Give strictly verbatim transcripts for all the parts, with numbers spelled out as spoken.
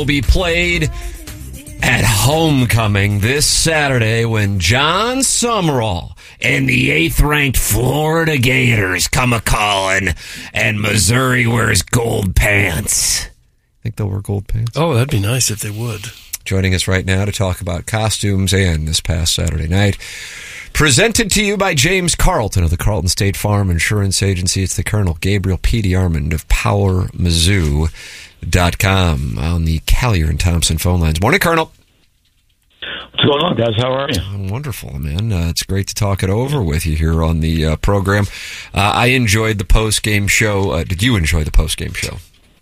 will be played at homecoming this Saturday when John Summerall and the eighth-ranked Florida Gators come a-calling and Missouri wears gold pants. Think they'll wear gold pants? Oh, that'd be nice if they would. Joining us right now to talk about costumes and this past Saturday night. Presented to you by James Carlton of the Carlton State Farm Insurance Agency. It's the Colonel Gabriel P. DeArmond of Power Mizzou dot com on the Callier and Thompson phone lines. Morning, Colonel. What's going on, guys? How are you? I'm wonderful, man. Uh, it's great to talk it over with you here on the uh, program. Uh, I enjoyed the post-game show. Uh, did you enjoy the post-game show?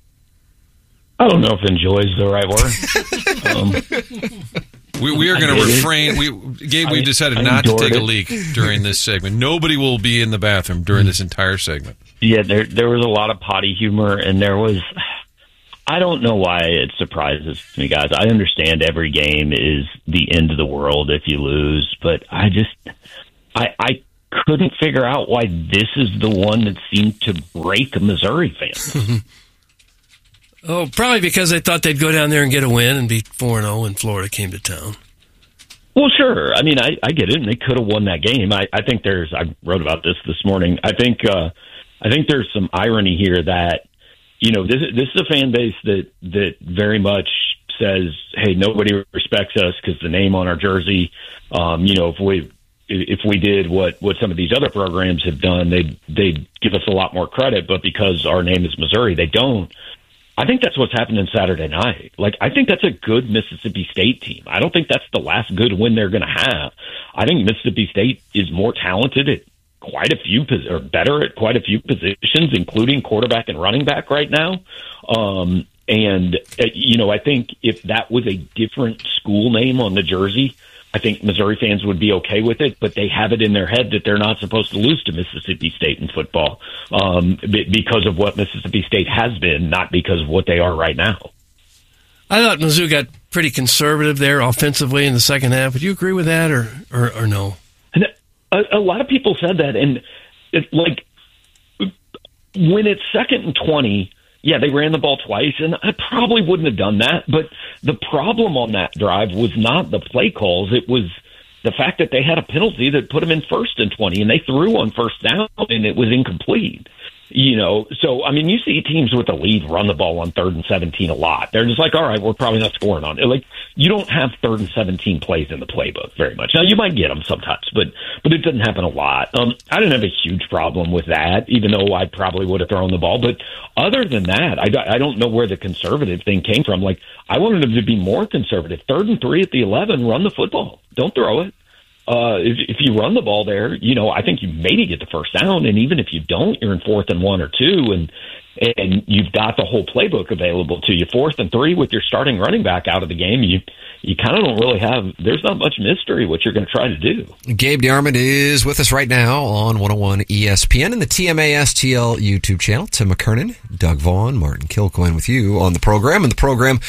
I don't know if "enjoy" is the right word. um, we, we are going to refrain. We, Gabe, we've decided I not to take it. a leak during this segment. Nobody will be in the bathroom during this entire segment. Yeah, there there was a lot of potty humor, and there was. I don't know why it surprises me, guys. I understand every game is the end of the world if you lose, but I just I I couldn't figure out why this is the one that seemed to break Missouri fans. Oh, probably because they thought they'd go down there and get a win and be four and oh when Florida came to town. Well, sure. I mean, I, I get it, and they could have won that game. I, I think there's. I wrote about this this morning. I think uh, I think there's some irony here that. You know, this, this is a fan base that, that very much says, hey, nobody respects us because the name on our jersey, um, you know, if we if we did what, what some of these other programs have done, they'd, they'd give us a lot more credit, but because our name is Missouri, they don't. I think that's what's happening Saturday night. Like, I think that's a good Mississippi State team. I don't think that's the last good win they're going to have. I think Mississippi State is more talented at quite a few, or better at quite a few positions, including quarterback and running back right now. Um, and, uh, you know, I think if that was a different school name on the jersey, I think Missouri fans would be okay with it, but they have it in their head that they're not supposed to lose to Mississippi State in football um, because of what Mississippi State has been, not because of what they are right now. I thought Mizzou got pretty conservative there offensively in the second half. Would you agree with that or, or, or no? A, a lot of people said that, and it, like when it's second and twenty, yeah, they ran the ball twice, and I probably wouldn't have done that. But the problem on that drive was not the play calls; it was the fact that they had a penalty that put them in first and twenty, and they threw on first down, and it was incomplete. You know, so, I mean, you see teams with a lead run the ball on third and seventeen a lot. They're just like, all right, we're probably not scoring on it. Like, you don't have third and seventeen plays in the playbook very much. Now, you might get them sometimes, but but it doesn't happen a lot. Um, I didn't have a huge problem with that, even though I probably would have thrown the ball. But other than that, I, I don't know where the conservative thing came from. Like, I wanted them to be more conservative. Third and three at the eleven, run the football. Don't throw it. Uh, if, if you run the ball there, you know, I think you maybe get the first down, and even if you don't, you're in fourth and one or two, and and you've got the whole playbook available to you. Fourth and three with your starting running back out of the game, you you kind of don't really have. There's not much mystery what you're going to try to do. Gabe DeArmond is with us right now on one oh one E S P N and the T M A S T L YouTube channel. Tim McKernan, Doug Vaughn, Martin Kilcoyne with you on the program, and the program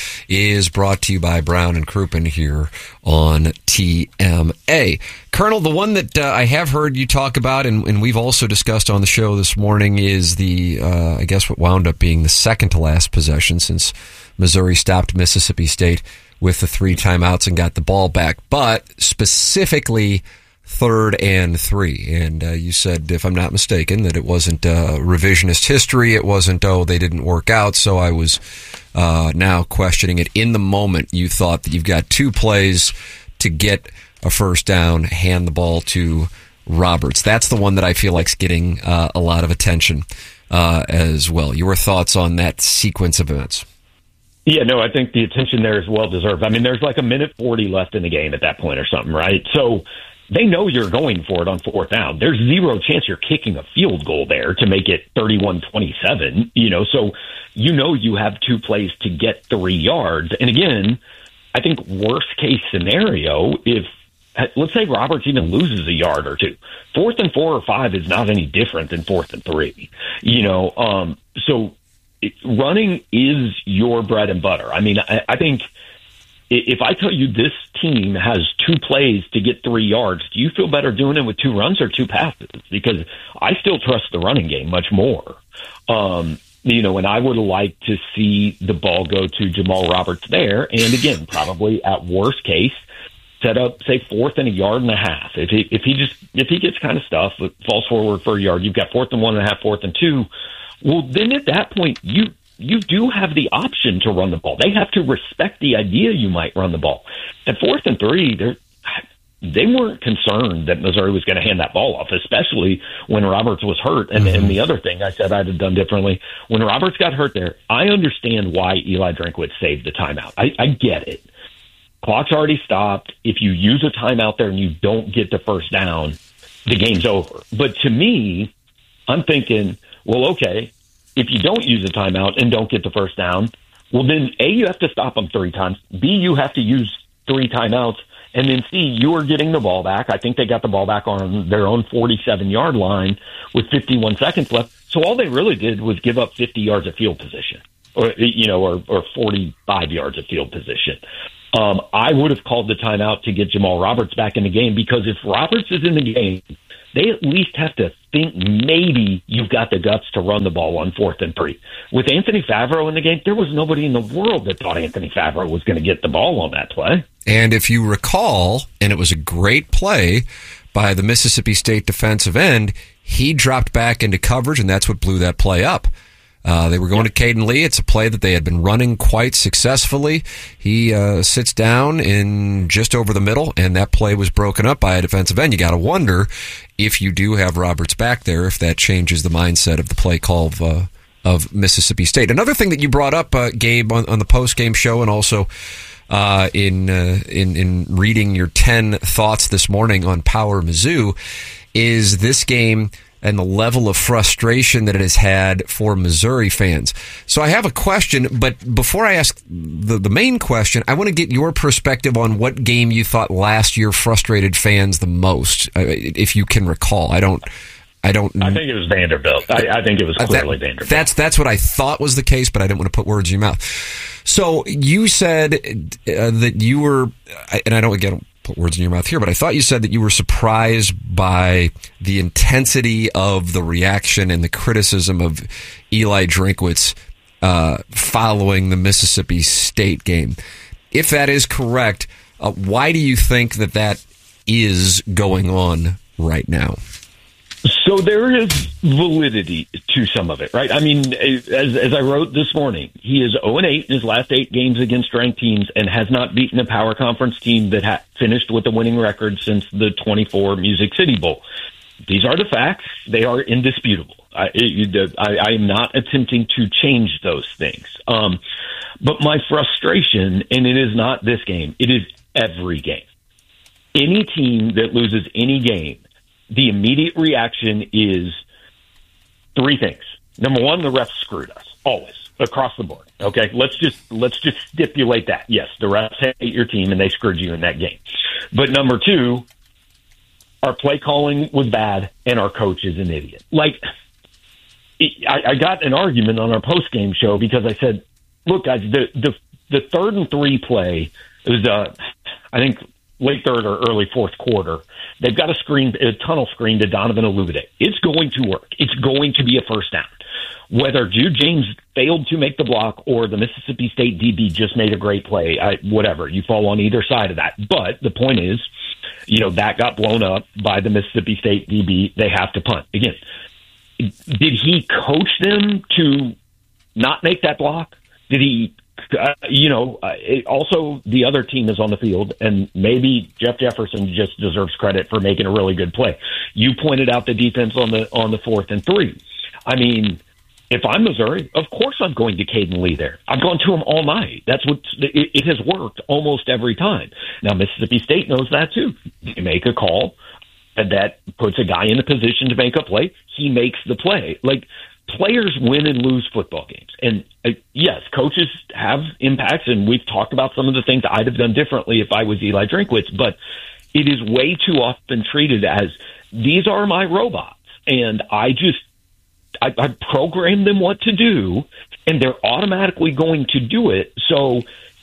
is brought to you by Brown and Crouppen here on T M A. Colonel, the one that uh, I have heard you talk about, and, and we've also discussed on the show this morning, is the, uh, I guess what wound up being the second to last possession since Missouri stopped Mississippi State with the three timeouts and got the ball back, but specifically third and three. And uh, you said, if I'm not mistaken, that it wasn't uh, revisionist history. It wasn't, oh, they didn't work out. So I was uh, now questioning it. In the moment, you thought that you've got two plays to get a first down, hand the ball to Roberts. That's the one that I feel like's getting uh, a lot of attention uh, as well. Your thoughts on that sequence of events? Yeah, no, I think the attention there is well deserved. I mean, there's like a minute forty left in the game at that point or something, right? So they know you're going for it on fourth down. There's zero chance you're kicking a field goal there to make it thirty-one twenty-seven, you know, so you know you have two plays to get three yards. And again, I think worst case scenario, if let's say Roberts even loses a yard or two, fourth and four or five is not any different than fourth and three, you know, um, so it, running is your bread and butter. I mean, I, I think if I tell you this team has two plays to get three yards, do you feel better doing it with two runs or two passes? Because I still trust the running game much more. Um, You know, and I would have liked to see the ball go to Jamal Roberts there. And again, probably at worst case, set up, say, fourth and a yard and a half. If he, if he just, if he gets kind of stuff, it falls forward for a yard, you've got fourth and one and a half, fourth and two. Well, then at that point, you, you do have the option to run the ball. They have to respect the idea you might run the ball. At fourth and three, they're, they weren't concerned that Missouri was going to hand that ball off, especially when Roberts was hurt. And, mm-hmm. and the other thing I said I'd have done differently, when Roberts got hurt there, I understand why Eli Drinkwitz saved the timeout. I, I get it. Clock's already stopped. If you use a timeout there and you don't get the first down, the game's over. But to me, I'm thinking, well, okay, if you don't use a timeout and don't get the first down, well, then A, you have to stop them three times. B, you have to use three timeouts. And then C, you are getting the ball back. I think they got the ball back on their own forty-seven-yard line with fifty-one seconds left. So all they really did was give up fifty yards of field position, or you know, or, or forty-five yards of field position. Um, I would have called the timeout to get Jamal Roberts back in the game, because if Roberts is in the game, they at least have to think maybe you've got the guts to run the ball on fourth and three. With Anthony Favreau in the game, there was nobody in the world that thought Anthony Favreau was going to get the ball on that play. And if you recall, and it was a great play by the Mississippi State defensive end, he dropped back into coverage, and that's what blew that play up. Uh, they were going to Caden Lee. It's a play that they had been running quite successfully. He uh, sits down in just over the middle, and that play was broken up by a defensive end. You got to wonder if you do have Roberts back there, if that changes the mindset of the play call of, uh, of Mississippi State. Another thing that you brought up, uh, Gabe, on, on the post-game show, and also uh, in, uh, in in reading your ten thoughts this morning on Power Mizzou, is this game and the level of frustration that it has had for Missouri fans. So I have a question, but before I ask the, the main question, I want to get your perspective on what game you thought last year frustrated fans the most, uh, if you can recall. I don't... I don't. I think it was Vanderbilt. I, I think it was clearly that, Vanderbilt. That's that's what I thought was the case, but I didn't want to put words in your mouth. So you said uh, that you were, and I don't again put words in your mouth here, but I thought you said that you were surprised by the intensity of the reaction and the criticism of Eli Drinkwitz uh, following the Mississippi State game. If that is correct, uh, why do you think that that is going on right now? So there is validity to some of it, right? I mean, as, as I wrote this morning, he is oh and eight in his last eight games against ranked teams and has not beaten a power conference team that ha- finished with a winning record since the twenty-four Music City Bowl. These are the facts. They are indisputable. I, I, I am not attempting to change those things. Um, but my frustration, and it is not this game, it is every game. Any team that loses any game, the immediate reaction is three things. Number one, the refs screwed us, always, across the board. Okay, let's just let's just stipulate that. Yes, the refs hate your team and they screwed you in that game. But number two, our play calling was bad and our coach is an idiot. Like, I, I got an argument on our post-game show because I said, look, guys, the the, the third and three play, it was, uh, I think, late third or early fourth quarter. They've got a screen, a tunnel screen to Donovan Oluvide. It's going to work. It's going to be a first down. Whether Jude James failed to make the block or the Mississippi State D B just made a great play, I, whatever, you fall on either side of that. But the point is, you know, that got blown up by the Mississippi State D B. They have to punt. Again, did he coach them to not make that block? Did he, uh, you know, uh, it, also the other team is on the field, and maybe Jeff Jefferson just deserves credit for making a really good play. You pointed out the defense on the on the fourth and three. I mean, if I'm Missouri, of course I'm going to Caden Lee there. I've gone to him all night. That's what it, it has worked almost every time. Now Mississippi State knows that too. You make a call, and that puts a guy in a position to make a play. He makes the play. Like, players win and lose football games. And uh, yes, coaches have impacts, and we've talked about some of the things I'd have done differently if I was Eli Drinkwitz, but it is way too often treated as, these are my robots, and I just, I, I program them what to do, and they're automatically going to do it. So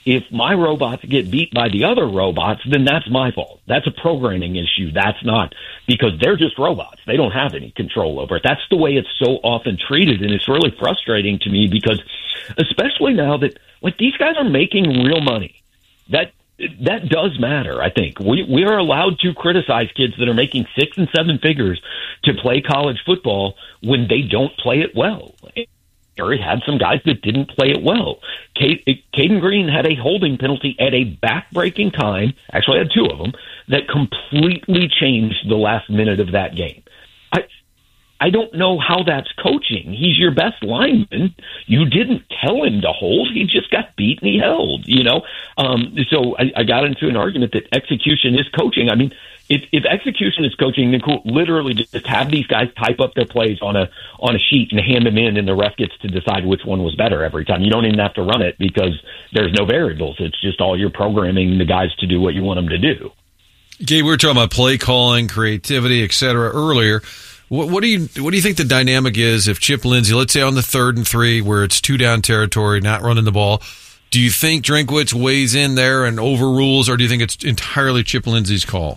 if my robots get beat by the other robots, then that's my fault. That's a programming issue. That's not, because they're just robots. They don't have any control over it. That's the way it's so often treated, and it's really frustrating to me because, especially now that, like, these guys are making real money. That that does matter, I think. We we are allowed to criticize kids that are making six and seven figures to play college football when they don't play it well. Gary had some guys that didn't play it well. Caden Green had a holding penalty at a back-breaking time, actually had two of them, that completely changed the last minute of that game. I I don't know how that's coaching. He's your best lineman. You didn't tell him to hold. He just got beat and he held, you know? Um, so I, I got into an argument that execution is coaching. I mean, If, if execution is coaching, then cool, literally just have these guys type up their plays on a on a sheet and hand them in, and the ref gets to decide which one was better every time. You don't even have to run it because there's no variables. It's just all you're programming the guys to do what you want them to do. Gabe, we were talking about play calling, creativity, et cetera earlier. What, what do you what do you think the dynamic is if Chip Lindsey, let's say on the third and three where it's two down territory, not running the ball, do you think Drinkwitz weighs in there and overrules, or do you think it's entirely Chip Lindsey's call?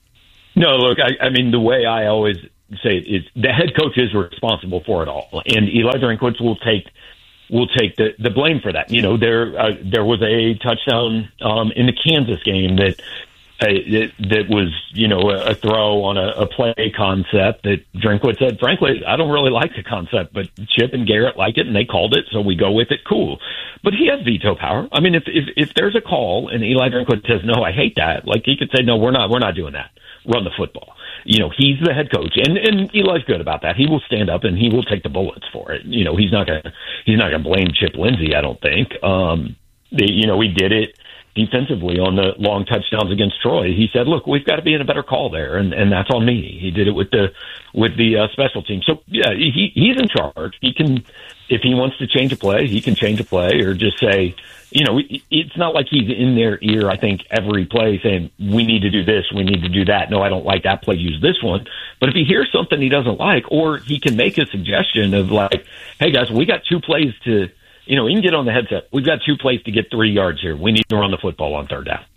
No, look, I, I mean, the way I always say it is the head coach is responsible for it all, and Eli Drinkwitz will take will take the, the blame for that. You know, there uh, there was a touchdown um, in the Kansas game that uh, that, that was, you know, a, a throw on a, a play concept that Drinkwitz said, frankly, I don't really like the concept, but Chip and Garrett like it, and they called it, so we go with it. Cool. But he has veto power. I mean, if if, if there's a call and Eli Drinkwitz says, no, I hate that, like he could say, no, we're not, we're not doing that. Run the football. You know, he's the head coach, and and Eli's good about that. He will stand up and he will take the bullets for it. You know, he's not gonna he's not gonna blame Chip Lindsey, I don't think. Um, the, you know, we did it defensively on the long touchdowns against Troy. He said, "Look, we've got to be in a better call there, and and that's on me." He did it with the with the uh, special team. So yeah, he he's in charge. He can, if he wants to change a play, he can change a play, or just say, you know, it's not like he's in their ear, I think, every play saying, we need to do this, we need to do that. No, I don't like that play, use this one. But if he hears something he doesn't like, or he can make a suggestion of like, hey, guys, we got two plays to, you know, he can get on the headset. We've got two plays to get three yards here. We need to run the football on third down.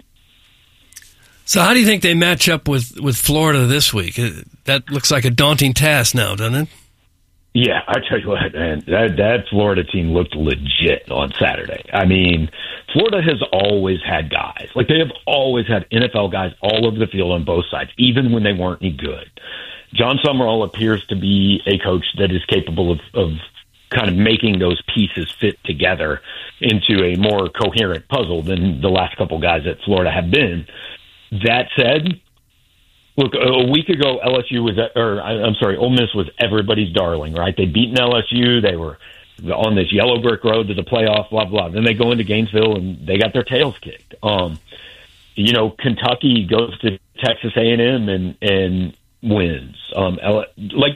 So how do you think they match up with, with Florida this week? That looks like a daunting task now, doesn't it? Yeah, I tell you what, man, that that Florida team looked legit on Saturday. I mean, Florida has always had guys. Like, they have always had N F L guys all over the field on both sides, even when they weren't any good. John Summerall appears to be a coach that is capable of, of kind of making those pieces fit together into a more coherent puzzle than the last couple guys at Florida have been. That said, look, a week ago, L S U was, or I'm sorry, Ole Miss was everybody's darling, right? They'd beaten L S U. They were on this yellow brick road to the playoff, blah, blah. Then they go into Gainesville and they got their tails kicked. Um, you know, Kentucky goes to Texas A and M and, and wins. Um, like,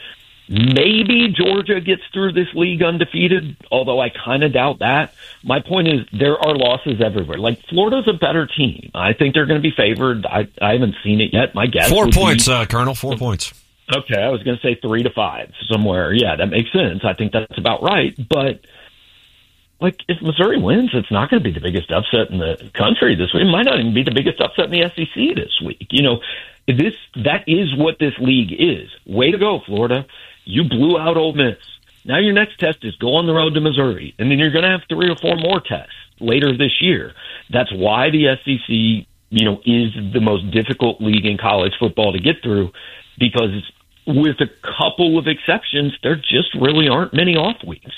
maybe Georgia gets through this league undefeated, although I kind of doubt that. My point is there are losses everywhere. Like, Florida's a better team. I think they're going to be favored. I, I haven't seen it yet. My guess Four points, be, uh, Colonel, four points. Okay, I was going to say three to five somewhere. Yeah, that makes sense. I think that's about right. But, like, if Missouri wins, it's not going to be the biggest upset in the country this week. It might not even be the biggest upset in the S E C this week. You know, this that is what this league is. Way to go, Florida. You blew out Ole Miss. Now your next test is go on the road to Missouri, and then you're going to have three or four more tests later this year. That's why the S E C, you know, is the most difficult league in college football to get through, because with a couple of exceptions, there just really aren't many off weeks.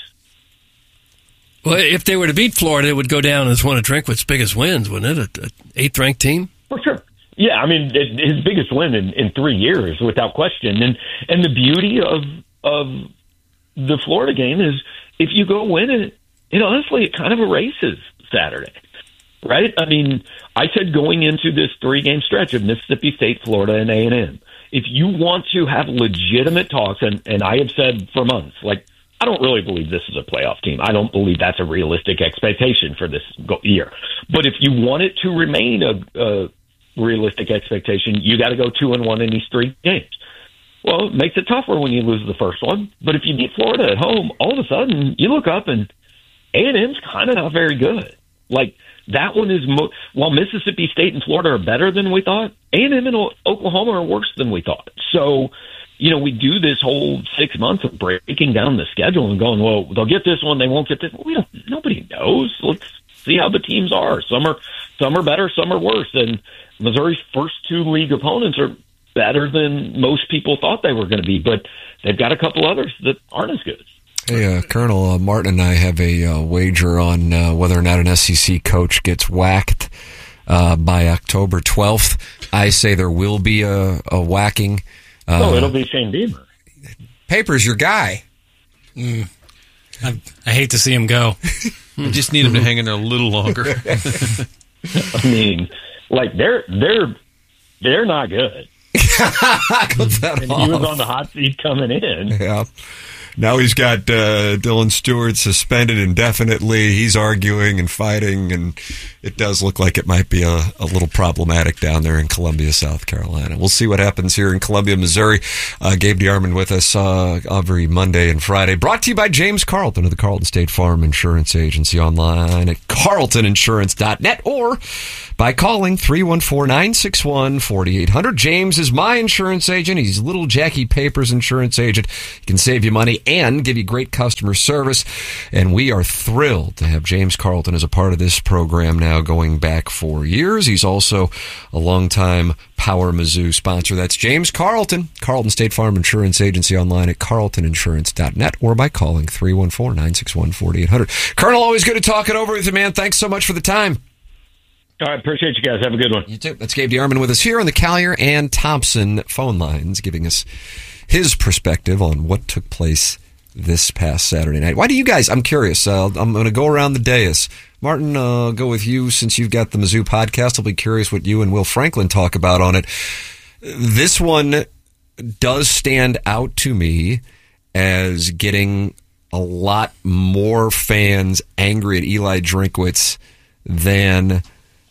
Well, if they were to beat Florida, it would go down as one of Drinkwitz's biggest wins, wouldn't it? An eighth-ranked team? For sure. Yeah, I mean, it, his biggest win in, in three years, without question. And and the beauty of of the Florida game is if you go win it, it honestly, it kind of erases Saturday, right? I mean, I said going into this three-game stretch of Mississippi State, Florida, and A and M, if you want to have legitimate talks, and, and I have said for months, like, I don't really believe this is a playoff team. I don't believe that's a realistic expectation for this year. But if you want it to remain a, a realistic expectation, you got to go two and one in these three games. Well, it makes it tougher when you lose the first one. But if you beat Florida at home, all of a sudden you look up and A and M's kind of not very good. Like, that one is, mo- while Mississippi State and Florida are better than we thought, A and M and o- Oklahoma are worse than we thought. So, you know, we do this whole six months of breaking down the schedule and going, well, they'll get this one, they won't get this. We don't, nobody knows. Let's see how the teams are. Some are, some are better, some are worse. And Missouri's first two league opponents are better than most people thought they were going to be, but they've got a couple others that aren't as good. Hey, uh, Colonel uh, Martin and I have a uh, wager on uh, whether or not an S E C coach gets whacked uh, by October twelfth. I say there will be a, a whacking. Uh, oh, it'll be Shane Beamer. Paper's your guy. Mm. I, I hate to see him go. I just need him to hang in there a little longer. I mean, like, they're they're they're not good. that and he was on the hot seat coming in. Yeah. Now he's got uh, Dylan Stewart suspended indefinitely. He's arguing and fighting, and it does look like it might be a, a little problematic down there in Columbia, South Carolina. We'll see what happens here in Columbia, Missouri. Uh, Gabe DeArmond with us uh, every Monday and Friday. Brought to you by James Carlton of the Carlton State Farm Insurance Agency, online at carlton insurance dot net or by calling three one four, nine six one, four eight zero zero. James is my insurance agent. He's Little Jackie Papers insurance agent. He can save you money and give you great customer service. And we are thrilled to have James Carlton as a part of this program now going back four years. He's also a longtime Power Mizzou sponsor. That's James Carlton, Carlton State Farm Insurance Agency, online at carlton insurance dot net or by calling three one four, nine six one, four eight zero zero. Colonel, always good to talk it over with you, man. Thanks so much for the time. All right, appreciate you guys. Have a good one. You too. That's Gabe DeArmond with us here on the Collier and Thompson phone lines, giving us his perspective on what took place this past Saturday night. Why do you guys, I'm curious, uh, I'm going to go around the dais. Martin, uh, I'll go with you since you've got the Mizzou podcast. I'll be curious what you and Will Franklin talk about on it. This one does stand out to me as getting a lot more fans angry at Eli Drinkwitz than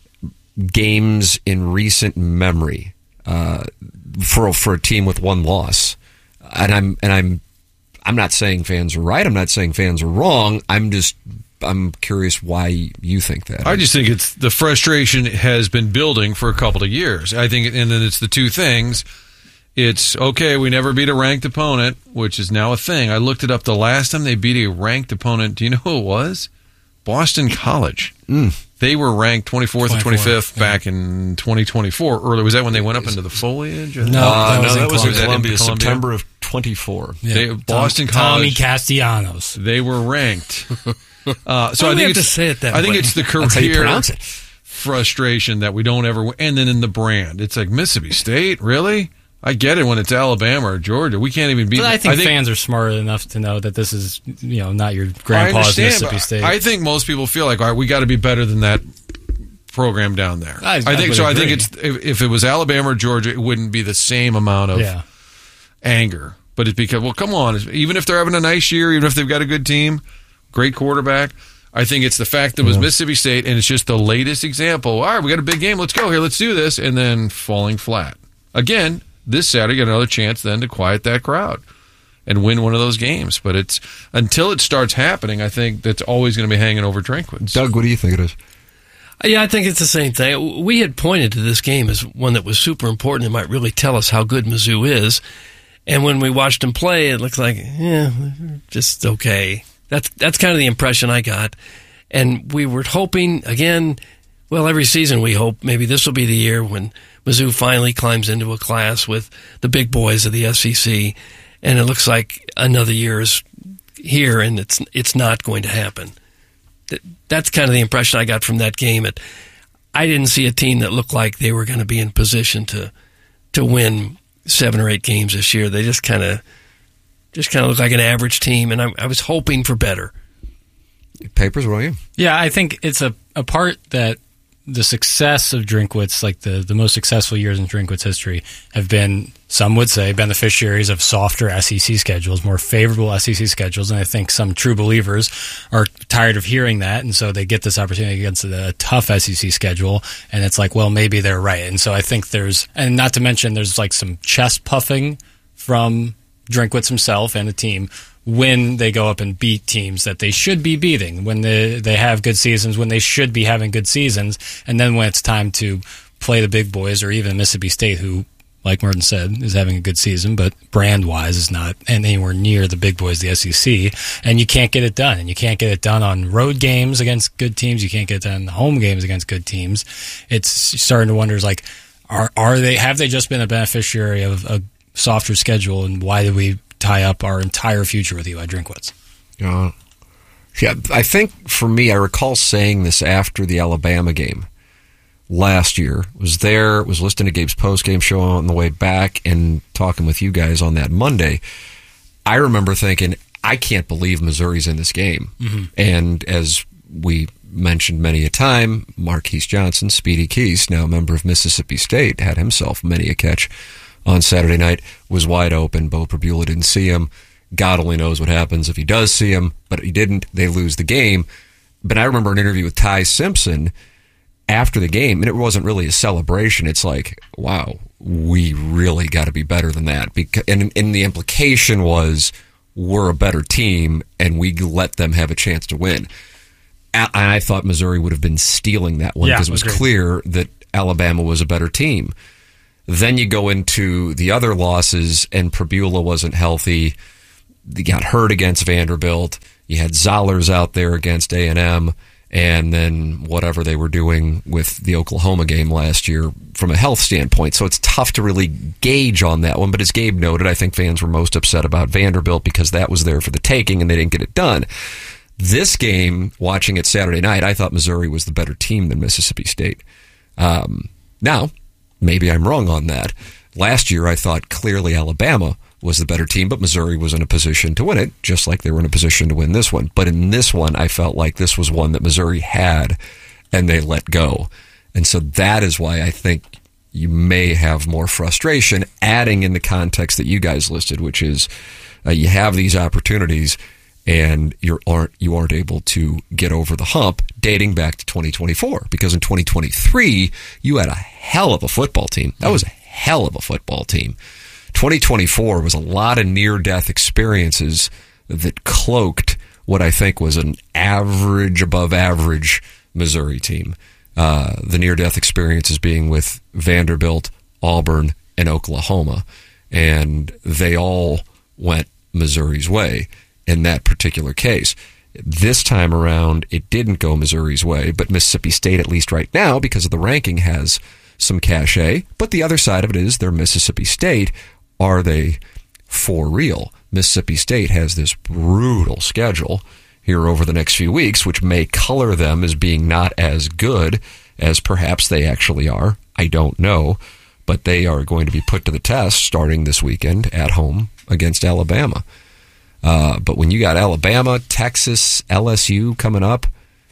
games in recent memory uh, for for a team with one loss. And I'm and I'm I'm not saying fans are right. I'm not saying fans are wrong. I'm just I'm curious why you think that. I just think it's the frustration has been building for a couple of years. I think, and then it's the two things. It's, okay, we never beat a ranked opponent, which is now a thing. I looked it up. The last time they beat a ranked opponent, do you know who it was? Boston College. Mm. They were ranked twenty-fourth or twenty-fifth yeah. back in twenty twenty-four. Earlier, was that when they went up into the foliage? No, Uh, that was no, in that was in Columbia. Columbia, Was that in Columbia? September of twenty-four. Yeah. They, Boston Tom, College. Tommy Castellanos. They were ranked. Uh, so Why I do we think have it's to say it that I think way? it's the That's how you career pronounce it. frustration that we don't ever win. And then in the brand, it's like Mississippi State, really? I get it when it's Alabama or Georgia. We can't even beat. But I think, fans are smart enough to know that this is, you know, not your grandpa's Mississippi but State. I think most people feel like, all right, we got to be better than that program down there. I- I, I think would so. I agree. think it's if, if it was Alabama or Georgia, it wouldn't be the same amount of yeah. anger. But it's because, well, come on, even if they're having a nice year, even if they've got a good team, great quarterback, I think it's the fact that it was Mississippi State, and it's just the latest example. All right, we got a big game. Let's go here. Let's do this. And then falling flat. Again, this Saturday, got another chance then to quiet that crowd and win one of those games. But it's until it starts happening, I think that's always going to be hanging over Drinkwitz. Doug, what do you think it is? Yeah, I think it's the same thing. We had pointed to this game as one that was super important. It might really tell us how good Mizzou is. And when we watched them play, it looked like, yeah, just okay. That's that's kind of the impression I got. And we were hoping, again, well, every season we hope maybe this will be the year when Mizzou finally climbs into a class with the big boys of the S E C. And it looks like another year is here, and it's it's not going to happen. That's kind of the impression I got from that game. It, I didn't see a team that looked like they were going to be in position to to win seven or eight games this year. They just kind of just kind of looked like an average team, and I, I was hoping for better. Papers, what are you? Yeah, I think it's a, a part that the success of Drinkwitz, like the, the most successful years in Drinkwitz history, have been, some would say, beneficiaries of softer S E C schedules, more favorable S E C schedules. And I think some true believers are tired of hearing that. And so they get this opportunity against a tough S E C schedule. And it's like, well, maybe they're right. And so I think there's, and not to mention, there's like some chest puffing from Drinkwitz himself and the team when they go up and beat teams that they should be beating, when they, they have good seasons, when they should be having good seasons, and then when it's time to play the big boys or even Mississippi State, who, like Martin said, is having a good season, but brand-wise is not anywhere near the big boys, the S E C, and you can't get it done. And you can't get it done on road games against good teams. You can't get it done in home games against good teams. It's starting to wonder, like, are are they have they just been a beneficiary of a softer schedule, and why did we tie up our entire future with Eli Drinkwitz? Uh, yeah, I think for me, I recall saying this after the Alabama game last year. Was there, was listening to Gabe's post-game show on the way back and talking with you guys on that Monday. I remember thinking, I can't believe Missouri's in this game. Mm-hmm. And as we mentioned many a time, Marquise Johnson, Speedy Keese, now a member of Mississippi State, had himself many a catch on Saturday night, was wide open. Bo Prabula didn't see him. God only knows what happens if he does see him, but he didn't. They lose the game. But I remember an interview with Ty Simpson after the game, and it wasn't really a celebration. It's like, wow, we really got to be better than that. Because, and, and the implication was, we're a better team, and we let them have a chance to win. And I thought Missouri would have been stealing that one because yeah, it was agreed. Clear that Alabama was a better team. Then you go into the other losses, and Prabula wasn't healthy. He got hurt against Vanderbilt. You had Zollers out there against A and M. And then whatever they were doing with the Oklahoma game last year from a health standpoint. So it's tough to really gauge on that one. But as Gabe noted, I think fans were most upset about Vanderbilt because that was there for the taking and they didn't get it done. This game, watching it Saturday night, I thought Missouri was the better team than Mississippi State. Um, now, maybe I'm wrong on that. Last year, I thought clearly Alabama was the better team, but Missouri was in a position to win it, just like they were in a position to win this one. But in this one, I felt like this was one that Missouri had, and they let go. And so that is why I think you may have more frustration, adding in the context that you guys listed, which is uh, you have these opportunities, and you aren't you aren't able to get over the hump, dating back to twenty twenty-four. Because in twenty twenty-three, you had a hell of a football team. That was a hell of a football team. twenty twenty-four was a lot of near-death experiences that cloaked what I think was an average, above-average Missouri team. Uh, the near-death experiences being with Vanderbilt, Auburn, and Oklahoma. And they all went Missouri's way in that particular case. This time around, it didn't go Missouri's way, but Mississippi State, at least right now, because of the ranking, has some cachet. But the other side of it is they're Mississippi State. Are they for real? Mississippi State has this brutal schedule here over the next few weeks, which may color them as being not as good as perhaps they actually are. I don't know. But they are going to be put to the test starting this weekend at home against Alabama. Uh, but when you got Alabama, Texas, L S U coming up,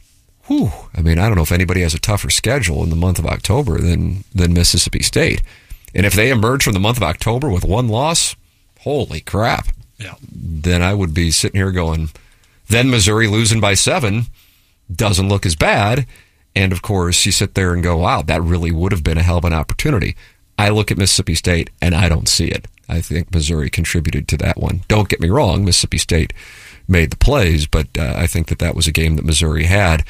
whew, I mean, I don't know if anybody has a tougher schedule in the month of October than, than Mississippi State. And if they emerge from the month of October with one loss, holy crap. Yeah. Then I would be sitting here going, then Missouri losing by seven doesn't look as bad. And, of course, you sit there and go, wow, that really would have been a hell of an opportunity. I look at Mississippi State, and I don't see it. I think Missouri contributed to that one. Don't get me wrong, Mississippi State made the plays, but uh, I think that that was a game that Missouri had.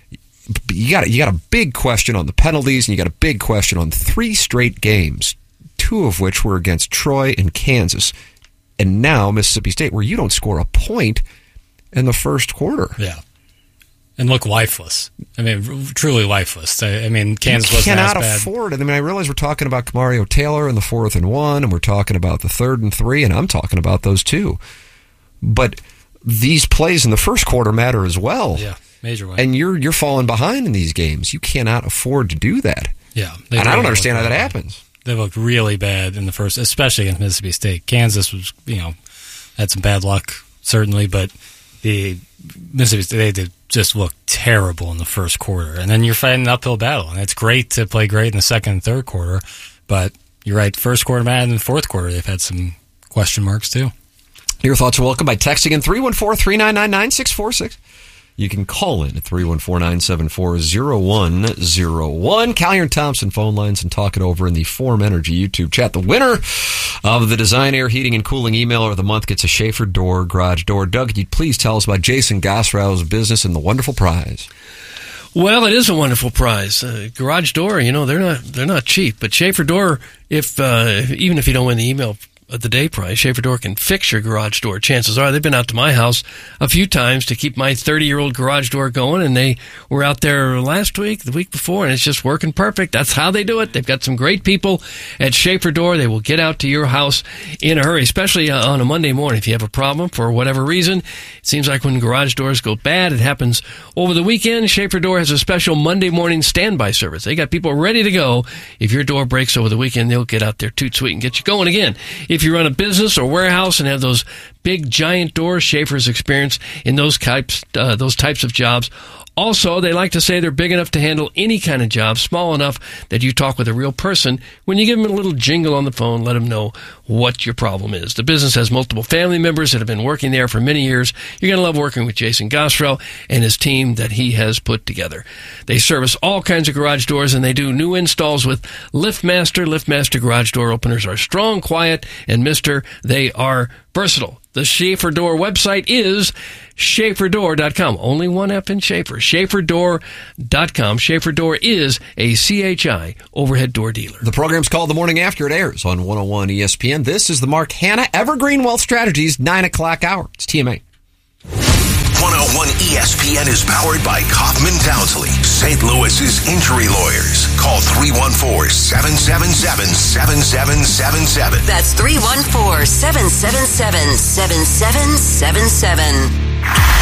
You got you got a big question on the penalties, and you got a big question on three straight games, two of which were against Troy and Kansas, and now Mississippi State, where you don't score a point in the first quarter. Yeah, and look lifeless. I mean, truly lifeless. I, I mean, Kansas wasn't as bad. You cannot afford it. I mean, I realize we're talking about Kamario Taylor in the fourth and one, and we're talking about the third and three, and I'm talking about those two. But these plays in the first quarter matter as well. Yeah. Major way. And you're you're falling behind in these games. You cannot afford to do that. Yeah. And I don't understand how that happens. They looked really bad in the first, especially against Mississippi State. Kansas was, you know, had some bad luck, certainly, but the Mississippi State, they did just look terrible in the first quarter. And then you're fighting an uphill battle. And it's great to play great in the second and third quarter, but you're right, first quarter bad, and in the fourth quarter they've had some question marks too. Your thoughts are welcome by texting in three one four, three nine nine, nine six four six. you can call in at three one four, nine seven four, zero one zero one. Collier and Thompson phone lines and talk it over in the Form Energy YouTube chat. The winner of the Design Air Heating and Cooling Emailer of the Month gets a Schaefer Door garage door. Doug, could you please tell us about Jason Gosrow's business and the wonderful prize? Well, it is a wonderful prize. Uh, garage door, you know, they're not they're not cheap. But Schaefer Door, if uh, even if you don't win the email of the day prize, Schaefer Door can fix your garage door. Chances are they've been out to my house a few times to keep my thirty-year-old garage door going, and they were out there last week, the week before, and it's just working perfect. That's how they do it. They've got some great people at Schaefer Door. They will get out to your house in a hurry, especially uh, on a Monday morning. If you have a problem for whatever reason, it seems like when garage doors go bad, it happens over the weekend. Schaefer Door has a special Monday morning standby service. They got people ready to go. If your door breaks over the weekend, they'll get out there toot sweet and get you going again. If you run a business or warehouse and have those big giant doors, Schaefer's experience in those types, uh, those types of jobs. Also, they like to say they're big enough to handle any kind of job, small enough that you talk with a real person. When you give them a little jingle on the phone, let them know what your problem is. The business has multiple family members that have been working there for many years. You're going to love working with Jason Gosrow and his team that he has put together. They service all kinds of garage doors, and they do new installs with LiftMaster. LiftMaster garage door openers are strong, quiet, and Mister They are versatile. The Schaefer Door website is Schaefer Door dot com. Only one F in Schaefer. Schaefer Door dot com. Schaefer Door is a C H I overhead door dealer. The program's called The Morning After. It airs on one oh one E S P N. This is the Mark Hanna Evergreen Wealth Strategies nine o'clock hour. It's T M A. one oh one E S P N is powered by Kaufman Townsley, Saint Louis's injury lawyers. Call three one four, seven seven seven, seven seven seven seven. That's three one four, seven seven seven, seven seven seven seven.